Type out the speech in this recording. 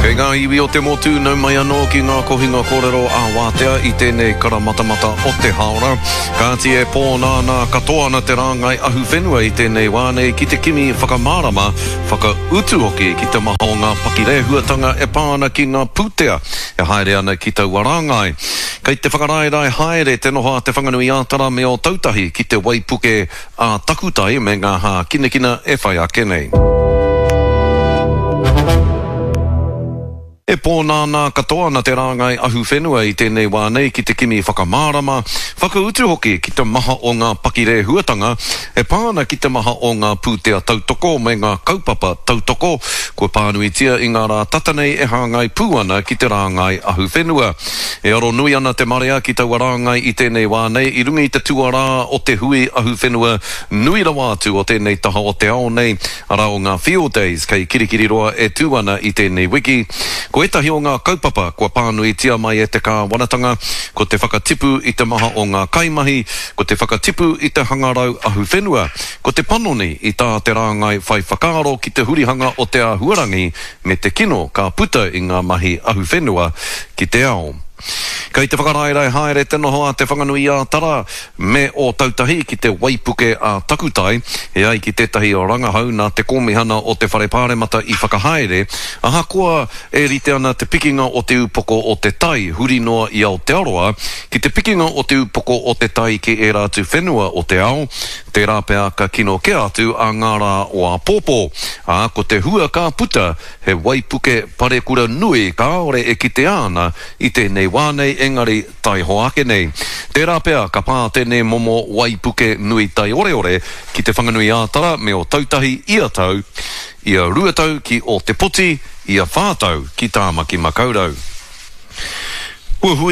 Kei ngā iwi o te motu nau mai anō ki ngā kohinga kōrero a wātea i tēnei karamatamata o te haora. Kāti e pōna nā katoa na te rāngai ahu whenua i tēnei wānei ki te kimi whakamārama, whakautu hoki ki te maha o ngā pakirehuatanga e pāna ki ngā pūtea e haere ana ki tau warangai. Kei te whakaraerai haere te noho a te whanganui ātara me o tautahi ki te waipuke a takutai me ngā hā kinekina e whai a kenei. E pōna nā katoa na te rāngai ahu whenua i tēnei wānei ki te kimi whakamārama, whakautu hoki ki te maha o ngā pakirehuatanga, e pāna ki te maha o ngā pūtea tautoko me ngā kaupapa tautoko, kua pānuitia i ngā rā tatanei e hāngai pūana ki te rāngai ahu whenua. E aro nui ana te marea ki taua rāngai i tēnei wānei, i rungi te tuarā o te hui ahu whenua, nui rawa atu o tēnei taha o te ao nei, ara o ngā field days, kei kirikiri roa e tūana i tēnei wiki. Ko etahi o ngā kaupapa, kua pānui tia mai e te kāwanatanga, ko te whakatipu i te maha o ngā kaimahi, ko te whakatipu i te hangarau ahu whenua, ko te panoni i tā te rāngai whai whakaaro ki te hurihanga o te āhuarangi, me te kino ka puta i ngā mahi ahu whenua ki te ao. Kei te whakaraerai haere te noho a te whanganui ātara me o tautahi ki te waipuke a takutai, e ai ki tētahi o rangahau nā te kōmihana o te whare pāremata i whakahaere, aha kua e rite ana te pikinga o te upoko o te tai, huri noa i Aotearoa, ki te pikinga o te upoko o te tai ki e rātu whenua o te ao, te rāpea ka kino ke atu a ngāra o a pōpō, a ko te hua ka puta, he waipuke parekura nui ka aore e ki te ana i tēnei wānei engari tai hoake nei. Tērā pea ka pā tēnei momo waipuke nui tai ore ore ki te whanganui ātara me o tautahi ia tau, ia ruatau ki o te poti, ia whātau ki tāmaki makaurau.